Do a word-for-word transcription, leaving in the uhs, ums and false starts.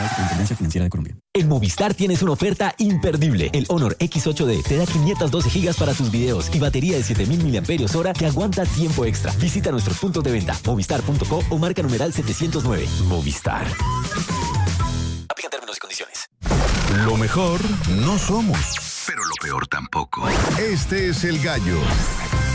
Superintendencia Financiera de Colombia. En Movistar tienes una oferta imperdible. El Honor X ocho D te da quinientos doce gigas para tus videos y batería de siete mil miliamperios hora que aguanta tiempo extra. Visita nuestros puntos de venta, movistar punto co o marca numeral setecientos nueve. Movistar. Aplican términos y condiciones. Lo mejor no somos, pero lo peor tampoco. Este es El Gallo.